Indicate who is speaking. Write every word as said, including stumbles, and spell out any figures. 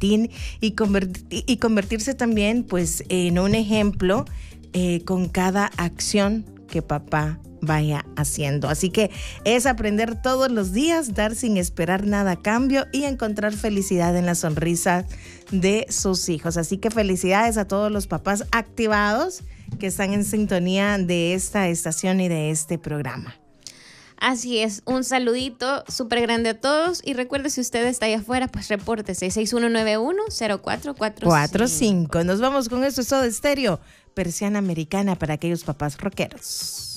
Speaker 1: maletín y, convertir, y convertirse también pues en un ejemplo eh, con cada acción que papá vaya haciendo. Así que es aprender todos los días, dar sin esperar nada a cambio y encontrar felicidad en la sonrisa de sus hijos. Así que felicidades a todos los papás activados que están en sintonía de esta estación y de este programa.
Speaker 2: Así es, un saludito súper grande a todos y recuerde, si usted está allá afuera, pues repórtese seis uno nueve uno cero cuatro cuatro cinco.
Speaker 1: Nos vamos con esto, Soda Stereo, persiana americana para aquellos papás rockeros.